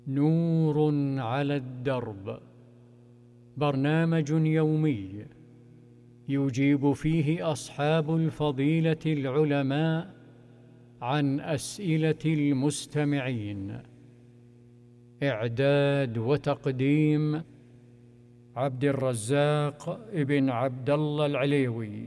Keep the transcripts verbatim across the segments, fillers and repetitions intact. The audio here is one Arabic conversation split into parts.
نور على الدرب، برنامج يومي يجيب فيه أصحاب الفضيلة العلماء عن أسئلة المستمعين. إعداد وتقديم عبد الرزاق ابن عبد الله العليوي.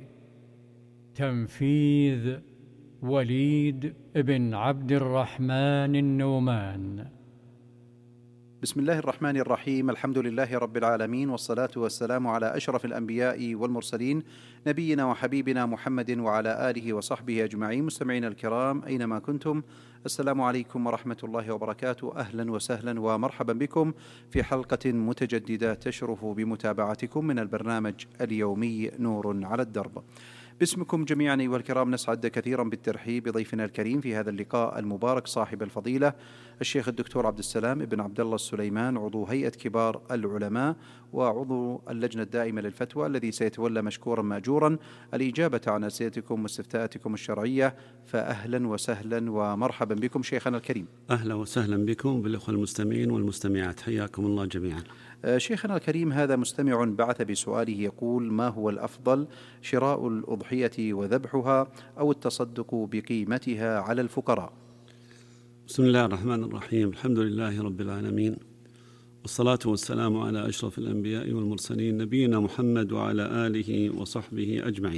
تنفيذ وليد ابن عبد الرحمن النومان. بسم الله الرحمن الرحيم. الحمد لله رب العالمين، والصلاة والسلام على أشرف الأنبياء والمرسلين، نبينا وحبيبنا محمد وعلى آله وصحبه أجمعين. مستمعين الكرام أينما كنتم، السلام عليكم ورحمة الله وبركاته. أهلا وسهلا ومرحبا بكم في حلقة متجددة تشرف بمتابعتكم من البرنامج اليومي نور على الدرب. باسمكم جميعا أيها الكرام نسعد كثيرا بالترحيب بضيفنا الكريم في هذا اللقاء المبارك، صاحب الفضيلة الشيخ الدكتور عبد السلام ابن عبد الله السليمان، عضو هيئة كبار العلماء وعضو اللجنة الدائمة للفتوى، الذي سيتولى مشكورا مأجورا الإجابة عن أسئلتكم واستفتاءاتكم الشرعية. فأهلا وسهلا ومرحبا بكم شيخنا الكريم. أهلا وسهلا بكم بالأخوة المستمعين والمستمعات، حياكم الله جميعا. شيخنا الكريم، هذا مستمع بعث بسؤاله يقول: ما هو الأفضل، شراء الأضحية وذبحها أو التصدق بقيمتها على الفقراء؟ بسم الله الرحمن الرحيم. الحمد لله رب العالمين، والصلاة والسلام على أشرف الأنبياء والمرسلين، نبينا محمد وعلى آله وصحبه أجمعين.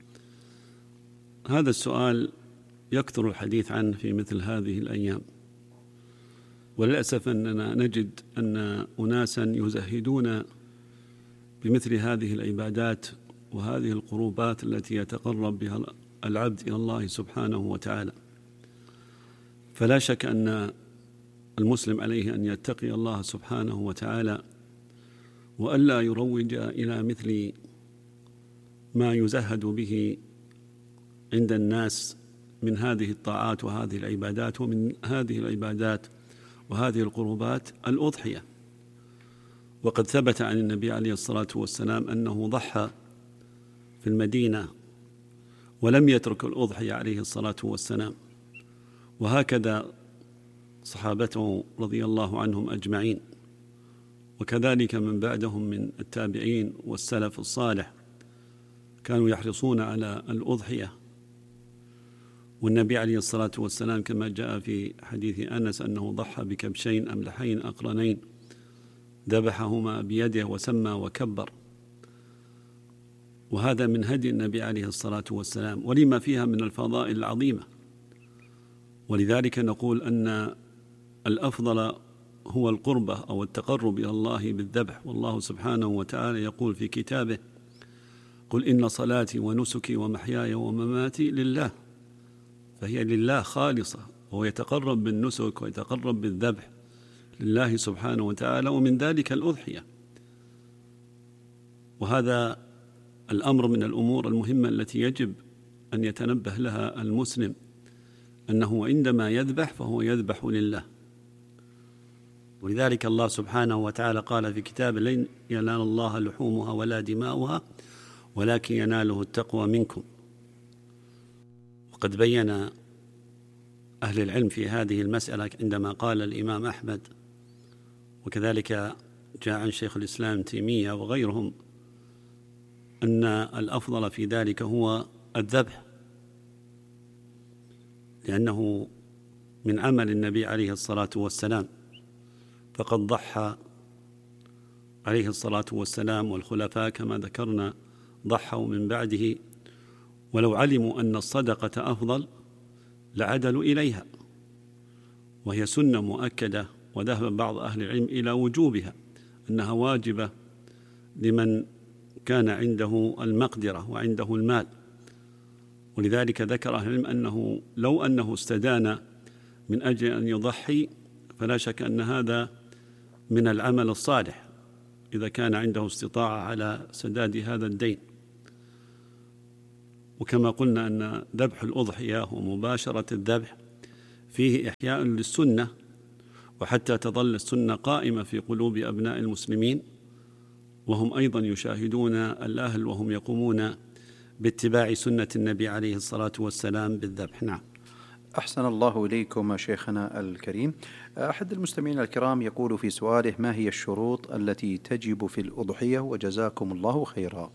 هذا السؤال يكثر الحديث عنه في مثل هذه الأيام، وللأسف أننا نجد أن أناسا يزهدون بمثل هذه العبادات وهذه القربات التي يتقرب بها العبد إلى الله سبحانه وتعالى. فلا شك أن المسلم عليه أن يتقي الله سبحانه وتعالى، وألا يروج إلى مثل ما يزهد به عند الناس من هذه الطاعات وهذه العبادات. ومن هذه العبادات وهذه القربات الأضحية، وقد ثبت عن النبي عليه الصلاة والسلام أنه ضحى في المدينة ولم يترك الأضحية عليه الصلاة والسلام، وهكذا صحابته رضي الله عنهم أجمعين، وكذلك من بعدهم من التابعين والسلف الصالح كانوا يحرصون على الأضحية. والنبي عليه الصلاة والسلام كما جاء في حديث أنس أنه ضحى بكبشين أملحين أقرنين، ذبحهما بيده وسمى وكبر، وهذا من هدي النبي عليه الصلاة والسلام ولما فيها من الفضائل العظيمة. ولذلك نقول أن الأفضل هو القربة أو التقرب إلى الله بالذبح، والله سبحانه وتعالى يقول في كتابه: قل إن صلاتي ونسكي ومحياي ومماتي لله، فهي لله خالصة، وهو يتقرب بالنسك ويتقرب بالذبح لله سبحانه وتعالى، ومن ذلك الأضحية. وهذا الأمر من الأمور المهمة التي يجب أن يتنبه لها المسلم، أنه عندما يذبح فهو يذبح لله. ولذلك الله سبحانه وتعالى قال في كتابه: لن ينال الله لحومها ولا دماؤها ولكن يناله التقوى منكم. وقد بين أهل العلم في هذه المسألة عندما قال الإمام أحمد، وكذلك جاء عن شيخ الإسلام تيمية وغيرهم، أن الأفضل في ذلك هو الذبح، لأنه من عمل النبي عليه الصلاة والسلام، فقد ضحى عليه الصلاة والسلام والخلفاء كما ذكرنا ضحوا من بعده، ولو علموا أن الصدقة أفضل لعدلوا إليها، وهي سنة مؤكدة، وذهب بعض أهل العلم إلى وجوبها، أنها واجبة لمن كان عنده المقدرة وعنده المال. ولذلك ذكر أهل العلم أنه لو أنه استدان من أجل أن يضحي فلا شك أن هذا من العمل الصالح إذا كان عنده استطاعة على سداد هذا الدين. وكما قلنا أن ذبح الأضحية ومباشرة الذبح فيه إحياء للسنة، وحتى تظل السنة قائمة في قلوب أبناء المسلمين، وهم أيضا يشاهدون الأهل وهم يقومون باتباع سنة النبي عليه الصلاة والسلام بالذبح. نعم. أحسن الله إليكم شيخنا الكريم. أحد المستمعين الكرام يقول في سؤاله: ما هي الشروط التي تجب في الأضحية؟ وجزاكم الله خيرا.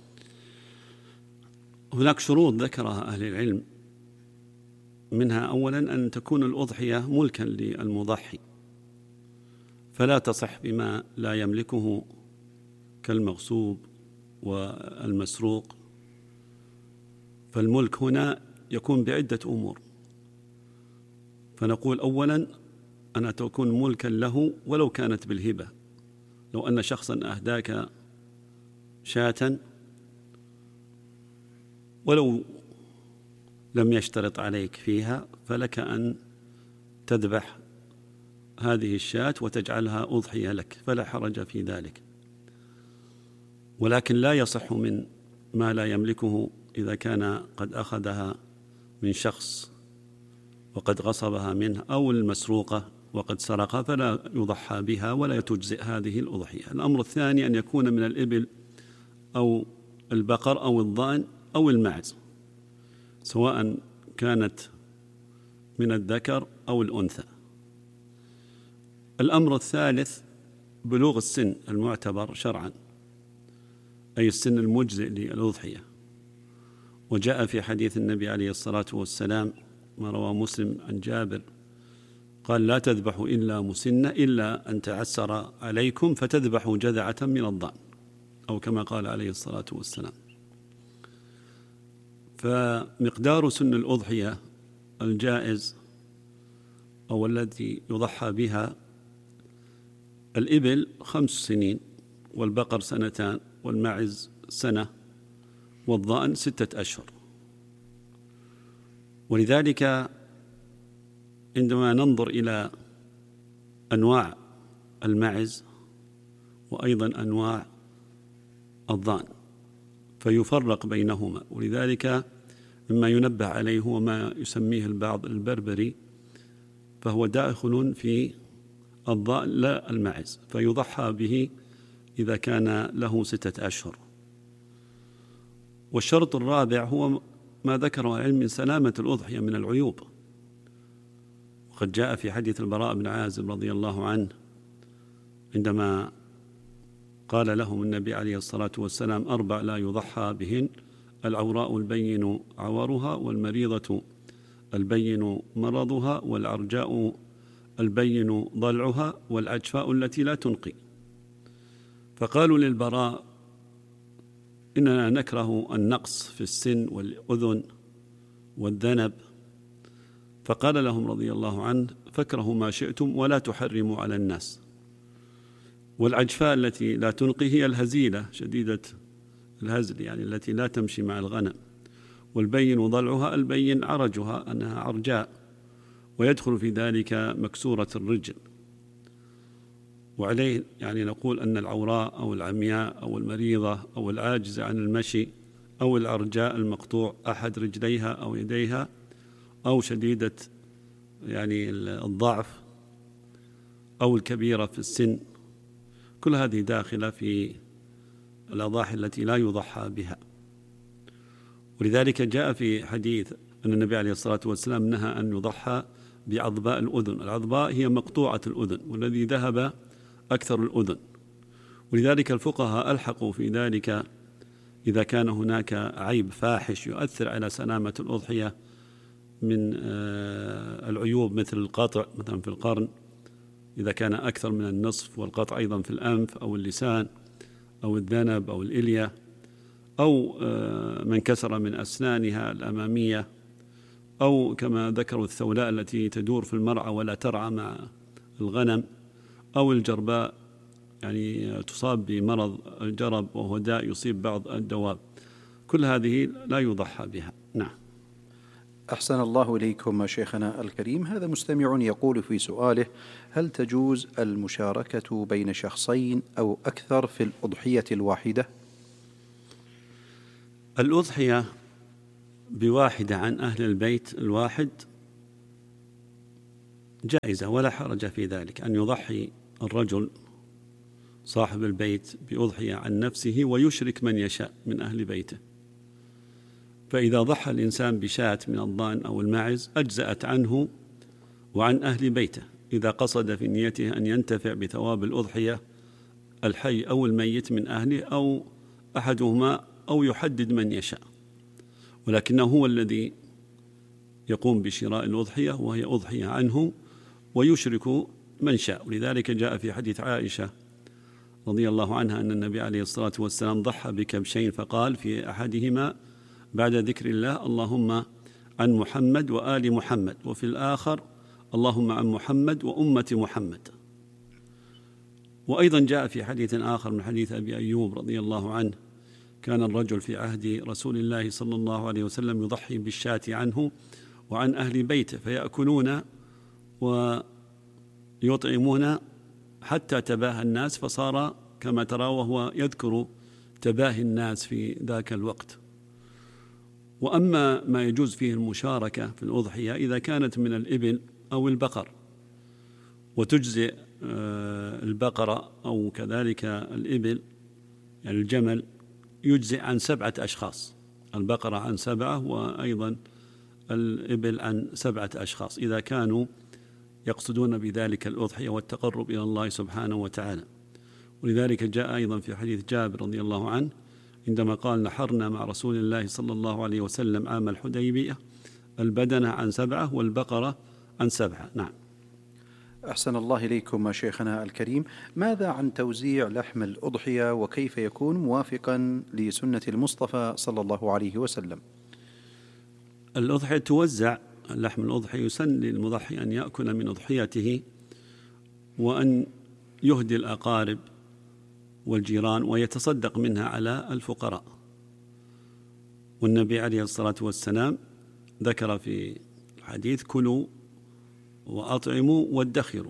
هناك شروط ذكرها أهل العلم، منها أولا أن تكون الأضحية ملكا للمضحي، فلا تصح بما لا يملكه كالمغصوب والمسروق. فالملك هنا يكون بعدة أمور، فنقول أولا أن تكون ملكا له ولو كانت بالهبة. لو أن شخصا أهداك شاة ولو لم يشترط عليك فيها، فلك أن تذبح هذه الشاة وتجعلها أضحية لك، فلا حرج في ذلك. ولكن لا يصح من ما لا يملكه إذا كان قد أخذها من شخص وقد غصبها منه، أو المسروقة وقد سرقها، فلا يضحى بها ولا تجزئ هذه الأضحية. الأمر الثاني أن يكون من الإبل أو البقر أو الضأن أو الماعز، سواء كانت من الذكر أو الأنثى. الأمر الثالث بلوغ السن المعتبر شرعا، أي السن المجزئ للأضحية. وجاء في حديث النبي عليه الصلاة والسلام ما رواه مسلم عن جابر قال: لا تذبحوا إلا مسنة إلا أن تعسر عليكم فتذبحوا جذعة من الضأن، أو كما قال عليه الصلاة والسلام. فمقدار سن الأضحية الجائز أو الذي يضحى بها: الإبل خمس سنين، والبقر سنتان، والماعز سنة، والضأن ستة أشهر. ولذلك عندما ننظر إلى أنواع الماعز وأيضا أنواع الضأن فيفرق بينهما، ولذلك مما ينبه عليه هو ما يسميه البعض البربري، فهو داخل في الضأن لا الماعز، فيضحى به إذا كان له ستة أشهر. والشرط الرابع هو ما ذكره العلم من سلامة الأضحية من العيوب، وقد جاء في حديث البراء بن عازب رضي الله عنه عندما قال لهم النبي عليه الصلاة والسلام: أربع لا يضحى بهن: العوراء البين عورها، والمريضة البين مرضها، والعرجاء البين ضلعها، والعجفاء التي لا تنقي. فقالوا للبراء: إننا نكره النقص في السن والأذن والذنب. فقال لهم رضي الله عنه: فاكرهوا ما شئتم ولا تحرموا على الناس. والعجفاء التي لا تنقي هي الهزيلة شديدة الهزل، يعني التي لا تمشي مع الغنم. والبين ضلعها، البين عرجها أنها عرجاء، ويدخل في ذلك مكسورة الرجل. وعليه يعني نقول أن العوراء أو العمياء أو المريضة أو العاجزة عن المشي أو العرجاء المقطوع أحد رجليها أو يديها أو شديدة يعني الضعف أو الكبيرة في السن، كل هذه داخلة في الأضاحي التي لا يضحى بها. ولذلك جاء في حديث أن النبي عليه الصلاة والسلام نهى أن يضحى بعضباء الأذن. العضباء هي مقطوعة الأذن، والذي ذهب أكثر الأذن. ولذلك الفقهاء ألحقوا في ذلك إذا كان هناك عيب فاحش يؤثر على سلامة الأضحية من العيوب، مثل القطع مثلا في القرن إذا كان أكثر من النصف، والقطع أيضا في الأنف أو اللسان أو الذنب أو الإلية، أو من كسر من أسنانها الأمامية، أو كما ذكروا الثولاء التي تدور في المرعى ولا ترعى مع الغنم، أو الجرباء يعني تصاب بمرض الجرب وهو داء يصيب بعض الدواب. كل هذه لا يضحى بها. نعم. أحسن الله إليكم شيخنا الكريم. هذا مستمع يقول في سؤاله: هل تجوز المشاركة بين شخصين أو أكثر في الأضحية الواحدة؟ الأضحية بواحدة عن أهل البيت الواحد جائزة ولا حرج في ذلك، أن يضحي الرجل صاحب البيت بأضحية عن نفسه ويشرك من يشاء من أهل بيته. فإذا ضحى الإنسان بشاة من الضأن أو الماعز أجزأت عنه وعن أهل بيته إذا قصد في نيته أن ينتفع بثواب الأضحية الحي أو الميت من أهله أو أحدهما أو يحدد من يشاء، ولكنه هو الذي يقوم بشراء الأضحية وهي أضحية عنه ويشرك من شاء. ولذلك جاء في حديث عائشة رضي الله عنها أن النبي عليه الصلاة والسلام ضحى بكبشين فقال في أحدهما بعد ذكر الله اللهم عن محمد وآل محمد، وفي الآخر اللهم عن محمد وأمة محمد. وأيضا جاء في حديث آخر من حديث أبي أيوب رضي الله عنه كان الرجل في عهد رسول الله صلى الله عليه وسلم يضحي بالشاة عنه وعن أهل بيته فيأكلون ويطعمون حتى تباهى الناس، فصار كما ترى وهو يذكر تباهي الناس في ذاك الوقت. وأما ما يجوز فيه المشاركة في الأضحية إذا كانت من الإبل أو البقر، وتجزئ البقرة أو كذلك الإبل يعني الجمل يجزئ عن سبعة أشخاص، البقرة عن سبعة وأيضا الإبل عن سبعة أشخاص إذا كانوا يقصدون بذلك الأضحية والتقرب إلى الله سبحانه وتعالى. ولذلك جاء أيضا في حديث جابر رضي الله عنه عندما قال نحرنا مع رسول الله صلى الله عليه وسلم عام الحديبية البدنة عن سبعة والبقرة عن سبعة. نعم. أحسن الله إليكم شيخنا الكريم، ماذا عن توزيع لحم الأضحية وكيف يكون موافقا لسنة المصطفى صلى الله عليه وسلم؟ الأضحية توزع، لحم الأضحية يسن للمضحي أن يأكل من أضحيته وأن يهدي الأقارب والجيران ويتصدق منها على الفقراء. والنبي عليه الصلاة والسلام ذكر في الحديث كلوا وأطعموا وادخروا،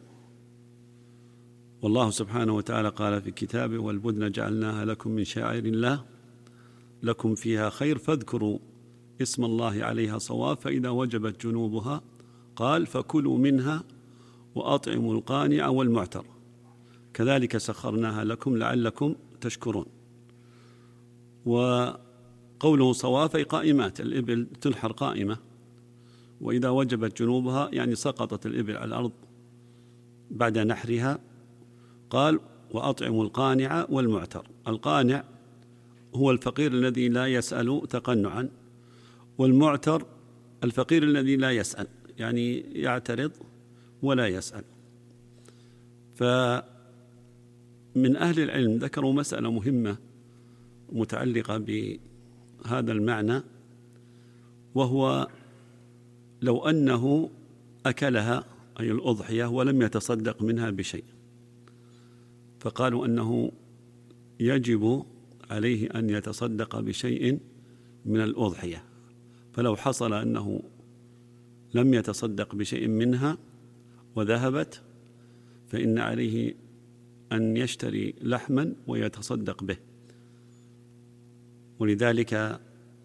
والله سبحانه وتعالى قال في كتابه والبدن جعلناها لكم من شعائر الله لكم فيها خير فاذكروا اسم الله عليها صواب فإذا وجبت جنوبها قال فكلوا منها وأطعموا القانع والمعتر كذلك سخرناها لكم لعلكم تشكرون. وقوله صوافي قائمات، الإبل تنحر قائمة، وإذا وجبت جنوبها يعني سقطت الإبل على الأرض بعد نحرها. قال وأطعموا القانع والمعتر، القانع هو الفقير الذي لا يسأل تقنعا، والمعتر الفقير الذي لا يسأل يعني يعترض ولا يسأل. فمن أهل العلم ذكروا مسألة مهمة متعلقة بهذا المعنى، وهو لو أنه أكلها أي الأضحية ولم يتصدق منها بشيء، فقالوا أنه يجب عليه أن يتصدق بشيء من الأضحية، فلو حصل أنه لم يتصدق بشيء منها وذهبت فإن عليه أن يشتري لحما ويتصدق به. ولذلك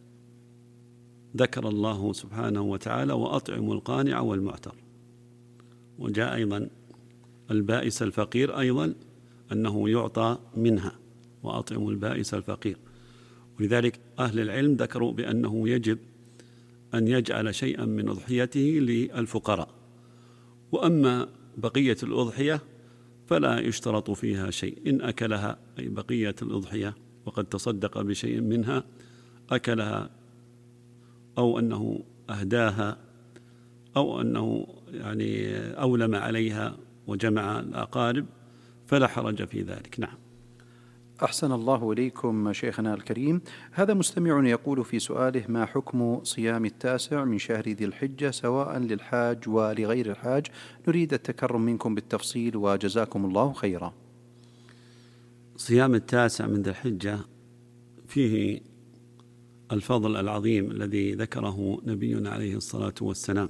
ذكر الله سبحانه وتعالى وأطعموا القانع والمعتر. وجاء أيضا البائس الفقير أيضا أنه يعطى منها وأطعموا البائس الفقير. ولذلك أهل العلم ذكروا بأنه يجب أن يجعل شيئا من أضحيته للفقراء، وأما بقية الأضحية فلا يشترط فيها شيء، إن أكلها أي بقية الأضحية وقد تصدق بشيء منها أكلها أو أنه أهداها أو أنه يعني أولم عليها وجمع الأقارب فلا حرج في ذلك. نعم. أحسن الله إليكم شيخنا الكريم، هذا مستمع يقول في سؤاله ما حكم صيام التاسع من شهر ذي الحجة سواء للحاج ولغير الحاج؟ نريد التكرم منكم بالتفصيل وجزاكم الله خيرا. صيام التاسع من ذي الحجة فيه الفضل العظيم الذي ذكره نبينا عليه الصلاة والسلام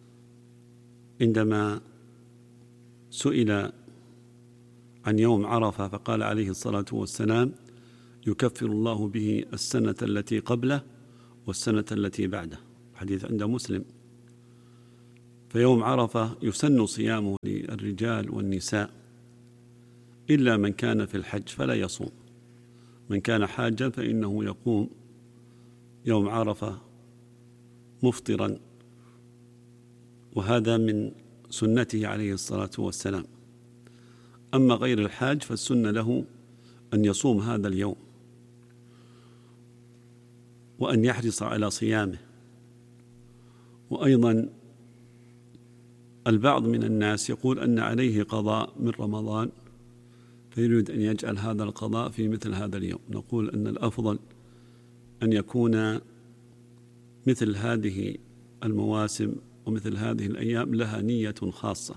عندما سئل عن يوم عرفة فقال عليه الصلاة والسلام يكفر الله به السنة التي قبله والسنة التي بعده، حديث عند مسلم. فيوم عرفة يسن صيامه للرجال والنساء إلا من كان في الحج فلا يصوم، من كان حاجا فإنه يقوم يوم عرفة مفطرا، وهذا من سنته عليه الصلاة والسلام. أما غير الحاج فالسنة له أن يصوم هذا اليوم وأن يحرص على صيامه. وأيضا البعض من الناس يقول أن عليه قضاء من رمضان فيريد أن يجعل هذا القضاء في مثل هذا اليوم. نقول أن الأفضل أن يكون مثل هذه المواسم ومثل هذه الأيام لها نية خاصة،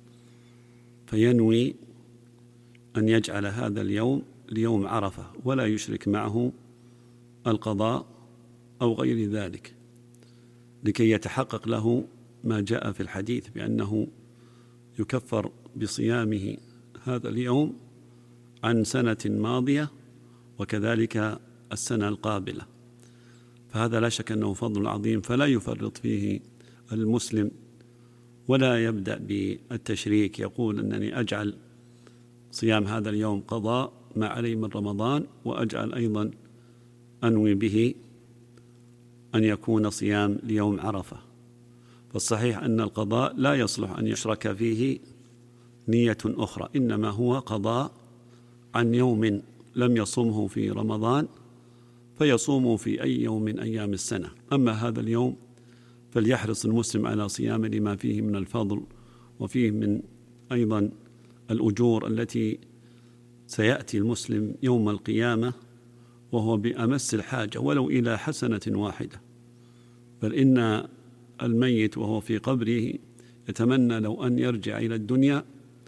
فينوي أن يجعل هذا اليوم ليوم عرفة ولا يشرك معه القضاء أو غير ذلك، لكي يتحقق له ما جاء في الحديث بأنه يكفر بصيامه هذا اليوم عن سنة ماضية وكذلك السنة القابلة. فهذا لا شك أنه فضل عظيم، فلا يفرط فيه المسلم ولا يبدأ بالتشريك يقول أنني أجعل صيام هذا اليوم قضاء ما علي من رمضان وأجعل أيضا أنوي به أن يكون صيام ليوم عرفة. فالصحيح أن القضاء لا يصلح أن يشرك فيه نية أخرى، إنما هو قضاء عن يوم لم يصمه في رمضان فيصوم في أي يوم من أيام السنة. أما هذا اليوم فليحرص المسلم على صيامه لما فيه من الفضل وفيه من أيضا الأجور التي سيأتي المسلم يوم القيامة وهو بأمس الحاجة ولو إلى حسنة واحدة. بل إن الميت وهو في قبره يتمنى لو أن يرجع إلى الدنيا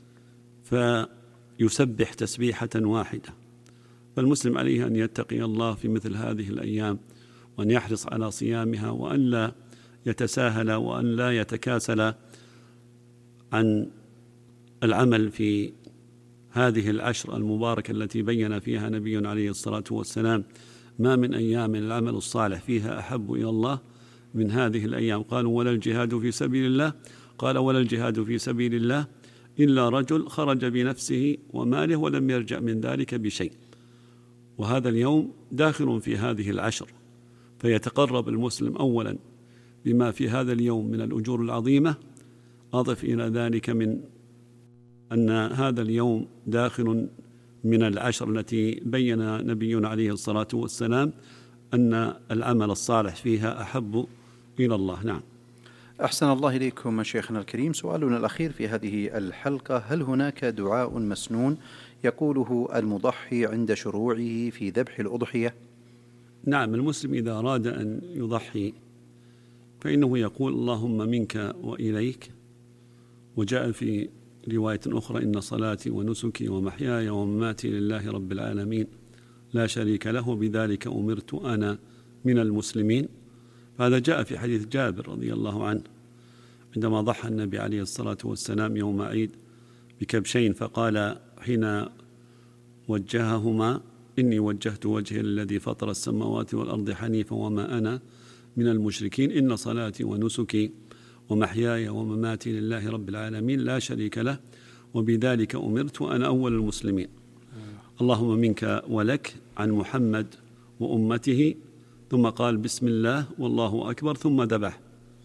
فيسبح تسبيحة واحدة. فالمسلم عليه أن يتقي الله في مثل هذه الأيام وأن يحرص على صيامها وأن لا يتساهل وأن لا يتكاسل عن العمل في هذه العشر المباركة التي بين فيها نبينا عليه الصلاة والسلام ما من أيام العمل الصالح فيها أحب إلى الله من هذه الأيام. قالوا ولا الجهاد في سبيل الله؟ قال ولا الجهاد في سبيل الله إلا رجل خرج بنفسه وماله ولم يرجع من ذلك بشيء. وهذا اليوم داخل في هذه العشر، فيتقرب المسلم أولا بما في هذا اليوم من الأجور العظيمة. أضف إلى ذلك من أن هذا اليوم داخل من العشر التي بين نبينا عليه الصلاة والسلام أن العمل الصالح فيها أحب إلى الله. نعم. أحسن الله إليكم شيخنا الكريم. سؤالنا الأخير في هذه الحلقة: هل هناك دعاء مسنون يقوله المضحي عند شروعه في ذبح الأضحية؟ نعم، المسلم إذا أراد أن يضحي فإنه يقول اللهم منك وإليك. وجاء في رواية أخرى إن صلاتي ونسكي ومحياي ومماتي لله رب العالمين لا شريك له بذلك أمرت أنا من المسلمين. فهذا جاء في حديث جابر رضي الله عنه عندما ضحى النبي عليه الصلاة والسلام يوم عيد بكبشين فقال حين وجههما إني وجهت وجهي الذي فطر السماوات والأرض حنيفا وما أنا من المشركين إن صلاتي ونسكي ومحياي ومماتي لله رب العالمين لا شريك له وبذلك أمرت أنا أول المسلمين. اللهم منك ولك عن محمد وأمته، ثم قال بسم الله والله أكبر ثم ذبح.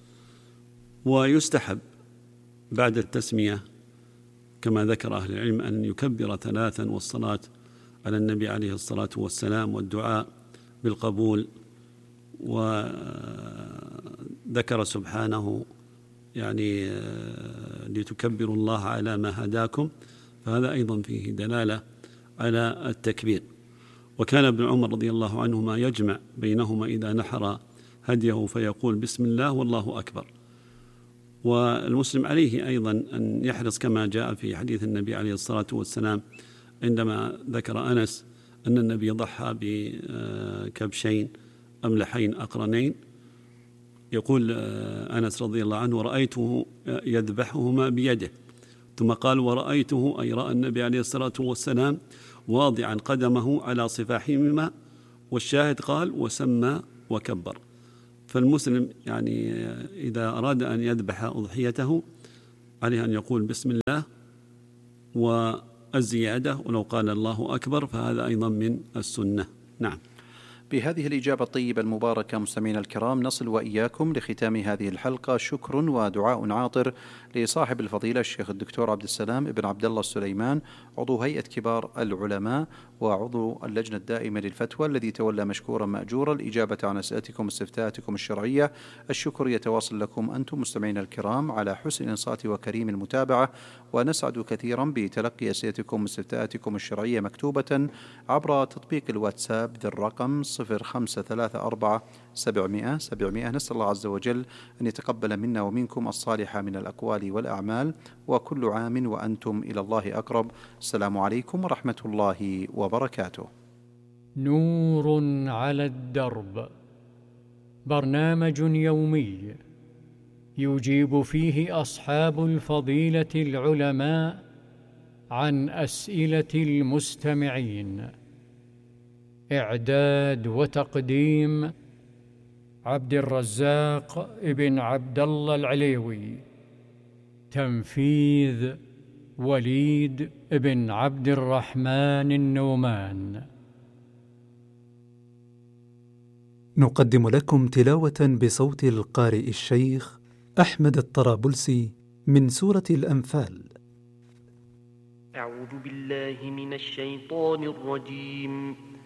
ويستحب بعد التسمية كما ذكر أهل العلم أن يكبر ثلاثا والصلاة على النبي عليه الصلاة والسلام والدعاء بالقبول. وذكر سبحانه يعني لتكبروا الله على ما هداكم، فهذا أيضا فيه دلالة على التكبير. وكان ابن عمر رضي الله عنهما يجمع بينهما إذا نحر هديه فيقول بسم الله والله أكبر. والمسلم عليه أيضا أن يحرص كما جاء في حديث النبي عليه الصلاة والسلام عندما ذكر أنس أن النبي ضحى بكبشين أملحين أقرنين، يقول أنس رضي الله عنه ورأيته يذبحهما بيده، ثم قال ورأيته أي رأى النبي عليه الصلاة والسلام واضعا قدمه على صفاحهما، والشاهد قال وسمى وكبر. فالمسلم يعني إذا أراد أن يذبح أضحيته عليه أن يقول بسم الله والزيادة، ولو قال الله أكبر فهذا أيضا من السنة. نعم. بهذه الإجابة الطيبة المباركة مستمعينا الكرام نصل وإياكم لختام هذه الحلقة. شكر ودعاء عاطر لصاحب الفضيلة الشيخ الدكتور عبد السلام ابن عبد الله السليمان، عضو هيئة كبار العلماء وعضو اللجنة الدائمة للفتوى، الذي تولى مشكورا مأجورا الإجابة عن أسئلتكم واستفتاءاتكم الشرعية. الشكر يتواصل لكم أنتم مستمعينا الكرام على حسن الإنصات وكريم المتابعة، ونسعد كثيرا بتلقي أسئلتكم واستفتاءاتكم الشرعية مكتوبة عبر تطبيق الواتساب ذي الرقم صفر خمسة ثلاثة أربعة سبعمائة سبعمائة. نسأل الله عز وجل أن يتقبل منا ومنكم الصالح من الأقوال والأعمال، وكل عام وأنتم إلى الله أقرب. السلام عليكم ورحمة الله وبركاته. نور على الدرب، برنامج يومي يجيب فيه أصحاب الفضيلة العلماء عن أسئلة المستمعين. إعداد وتقديم عبد الرزاق ابن عبد الله العليوي. تنفيذ وليد ابن عبد الرحمن النومان. نقدم لكم تلاوة بصوت القارئ الشيخ أحمد الطرابلسي من سورة الأنفال. أعوذ بالله من الشيطان الرجيم.